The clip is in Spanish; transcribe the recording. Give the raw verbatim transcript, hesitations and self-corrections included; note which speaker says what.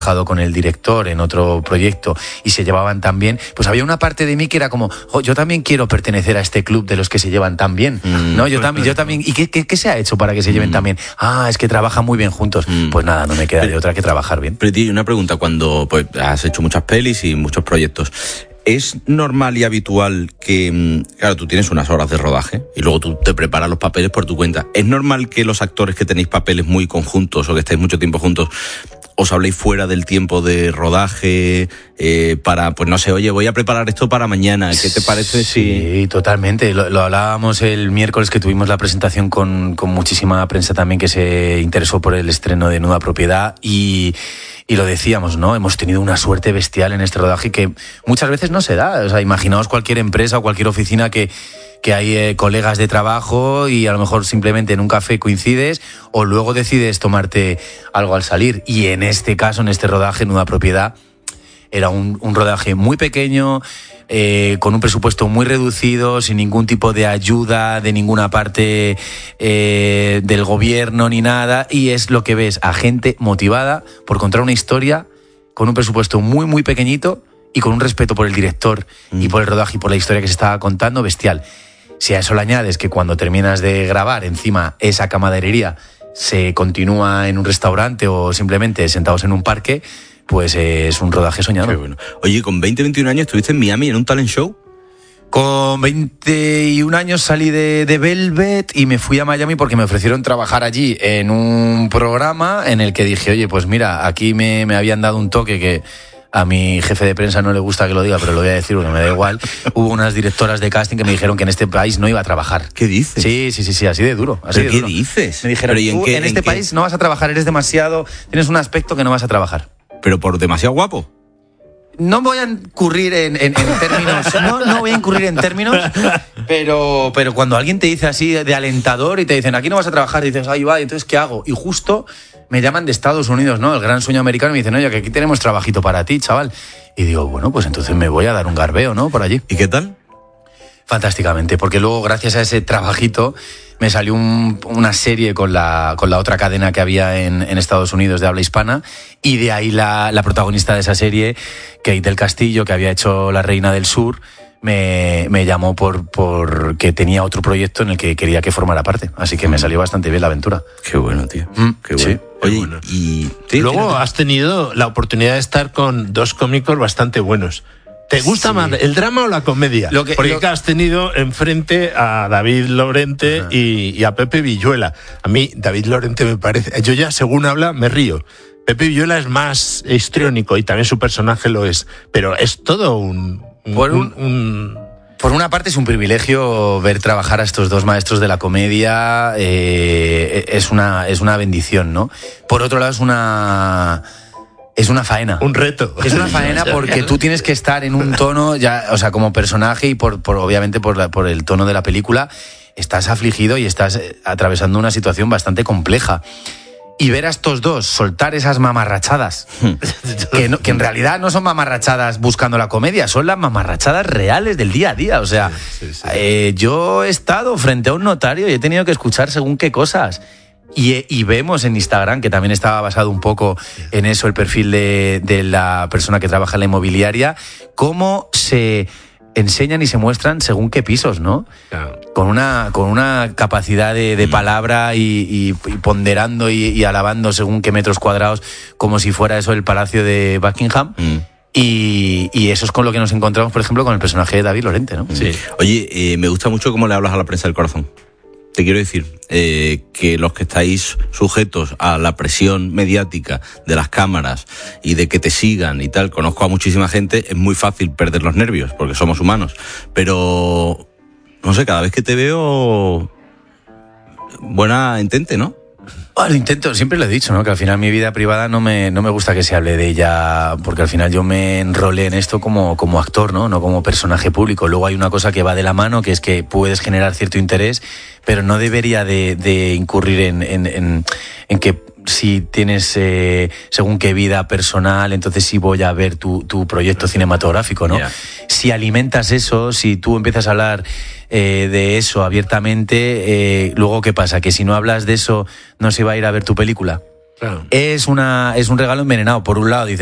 Speaker 1: trabajado con el director en otro proyecto y se llevaban tan bien, pues había una parte de mí que era como, oh, yo también quiero pertenecer a este club de los que se llevan tan bien, mm. ¿no? Yo también, yo también, ¿y qué, qué, qué se ha hecho para que se lleven mm. tan bien? Ah, es que trabajan muy bien juntos. Mm. Pues nada, no me queda pero, de otra que trabajar bien.
Speaker 2: Pero tío, una pregunta, cuando pues has hecho muchas pelis y muchos proyectos, ¿es normal y habitual que, claro, tú tienes unas horas de rodaje y luego tú te preparas los papeles por tu cuenta? ¿Es normal que los actores que tenéis papeles muy conjuntos o que estáis mucho tiempo juntos os habléis fuera del tiempo de rodaje eh, para, pues no sé, oye, voy a preparar esto para mañana, ¿qué te parece?
Speaker 1: Sí, si... totalmente, lo, lo hablábamos el miércoles que tuvimos la presentación con, con muchísima prensa también que se interesó por el estreno de Nuda Propiedad y, y lo decíamos, ¿no? Hemos tenido una suerte bestial en este rodaje que muchas veces no se da, o sea, imaginaos cualquier empresa o cualquier oficina que que hay eh, colegas de trabajo y a lo mejor simplemente en un café coincides o luego decides tomarte algo al salir. Y en este caso, en este rodaje, Nuda Propiedad, era un, un rodaje muy pequeño, eh, con un presupuesto muy reducido, sin ningún tipo de ayuda de ninguna parte eh, del gobierno ni nada. Y es lo que ves, a gente motivada por contar una historia con un presupuesto muy, muy pequeñito y con un respeto por el director mm. y por el rodaje y por la historia que se estaba contando, bestial. Si a eso le añades que cuando terminas de grabar, encima esa camaradería se continúa en un restaurante o simplemente sentados en un parque, pues eh, es un rodaje soñado.
Speaker 2: Qué bueno. Oye, con veinte, veintiún años estuviste en Miami en un talent show.
Speaker 1: Con veintiún años salí de, de Velvet y me fui a Miami porque me ofrecieron trabajar allí en un programa en el que dije, oye, pues mira, aquí me, me habían dado un toque que... A mi jefe de prensa no le gusta que lo diga, pero lo voy a decir porque me da igual. Hubo unas directoras de casting que me dijeron que en este país no iba a trabajar.
Speaker 2: ¿Qué dices?
Speaker 1: Sí, sí, sí, sí, así de duro. Así
Speaker 2: ¿Pero
Speaker 1: de
Speaker 2: qué
Speaker 1: duro.
Speaker 2: dices?
Speaker 1: Me dijeron,
Speaker 2: ¿Pero y en
Speaker 1: tú
Speaker 2: qué,
Speaker 1: en este
Speaker 2: en
Speaker 1: país
Speaker 2: qué?
Speaker 1: no vas a trabajar, eres demasiado... Tienes un aspecto que no vas a trabajar.
Speaker 2: ¿Pero por demasiado guapo?
Speaker 1: No voy a incurrir en, en, en términos, no, no voy a incurrir en términos, pero, pero cuando alguien te dice así de alentador y te dicen, aquí no vas a trabajar, y dices, ahí va, entonces ¿qué hago? Y justo me llaman de Estados Unidos, ¿no? El gran sueño americano, y me dicen, oye, que aquí tenemos trabajito para ti, chaval. Y digo, bueno, pues entonces me voy a dar un garbeo, ¿no? Por allí.
Speaker 2: ¿Y qué tal?
Speaker 1: Fantásticamente, porque luego gracias a ese trabajito me salió un, una serie con la, con la otra cadena que había en, en Estados Unidos de habla hispana y de ahí la, la protagonista de esa serie, Kate del Castillo, que había hecho La Reina del Sur, me, me llamó por, por que tenía otro proyecto en el que quería que formara parte, así que mm. me salió bastante bien la aventura.
Speaker 2: Qué bueno, tío.
Speaker 1: Mm,
Speaker 2: Qué bueno.
Speaker 1: Sí.
Speaker 2: Oye,
Speaker 3: bueno.
Speaker 2: y... ¿sí?
Speaker 3: Luego has tenido la oportunidad de estar con dos cómicos bastante buenos. ¿Te gusta sí. más el drama o la comedia? Lo que, Porque lo... has tenido enfrente a David Lorente y, y a Pepe Villuela. A mí, David Lorente me parece... Yo ya, según habla, me río. Pepe Villuela es más histriónico y también su personaje lo es. Pero es todo un... un,
Speaker 1: Por, un,
Speaker 3: un, un...
Speaker 1: por una parte es un privilegio ver trabajar a estos dos maestros de la comedia. Eh, es, una, es una bendición, ¿no? Por otro lado es una... Es una faena.
Speaker 3: Un reto.
Speaker 1: Es una faena porque tú tienes que estar en un tono, ya, o sea, como personaje y por, por obviamente por, la, por el tono de la película, estás afligido y estás atravesando una situación bastante compleja. Y ver a estos dos soltar esas mamarrachadas, que, no, que en realidad no son mamarrachadas buscando la comedia, son las mamarrachadas reales del día a día. O sea, sí, sí, sí. Eh, yo he estado frente a un notario y he tenido que escuchar según qué cosas. Y, y vemos en Instagram, que también estaba basado un poco en eso, el perfil de, de la persona que trabaja en la inmobiliaria, cómo se enseñan y se muestran según qué pisos, ¿no? Claro. Con una, con una capacidad de, de palabra y, y, y ponderando y, y alabando según qué metros cuadrados, como si fuera eso el Palacio de Buckingham. Mm. Y, y eso es con lo que nos encontramos, por ejemplo, con el personaje de David Lorente, ¿no?
Speaker 2: Sí. Oye, eh, me gusta mucho cómo le hablas a la prensa del corazón. Te quiero decir eh, que los que estáis sujetos a la presión mediática de las cámaras y de que te sigan y tal, conozco a muchísima gente, es muy fácil perder los nervios porque somos humanos, pero no sé, cada vez que te veo buena intente, ¿no?
Speaker 1: Oh, lo intento, siempre lo he dicho, ¿no? Que al final mi vida privada no me, no me gusta que se hable de ella, porque al final yo me enrolé en esto como, como actor, ¿no? No como personaje público. Luego hay una cosa que va de la mano, que es que puedes generar cierto interés, pero no debería de, de incurrir en, en, en, en que si tienes eh, según qué vida personal, entonces sí voy a ver tu, tu proyecto cinematográfico, ¿no? Yeah. Si alimentas eso, si tú empiezas a hablar eh, de eso abiertamente, eh, luego ¿qué pasa? Que si no hablas de eso, no se va a ir a ver tu película. Claro. Es, una, es un regalo envenenado. Por un lado, dice